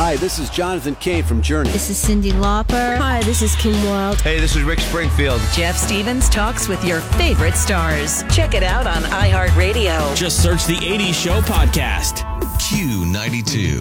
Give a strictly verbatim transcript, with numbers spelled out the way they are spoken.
Hi, this is Jonathan Cain from Journey. This is Cyndi Lauper. Hi, this is Kim Wilde. Hey, this is Rick Springfield. Jeff Stevens talks with your favorite stars. Check it out on iHeartRadio. Just search the eighties Show podcast. Q ninety-two.